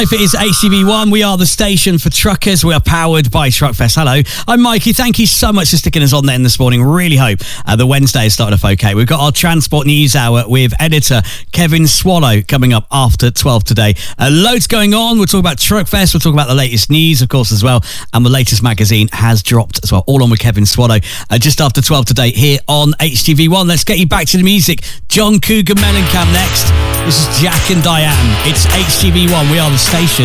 If it is HTV1, we are the station for truckers. We are powered by Truckfest. Hello, I'm Mikey. Thank you so much for sticking us on there this morning. Really hope the Wednesday has started off okay. We've got our Transport News Hour with editor Kevin Swallow coming up after 12 today. Loads going on. We'll talk about Truckfest. We'll talk about the latest news, of course, as well. And the latest magazine has dropped as well. All on with Kevin Swallow just after 12 today here on HTV1. Let's get you back to the music. John Cougar Mellencamp next. This is Jack and Diane. It's HTV1. We are the station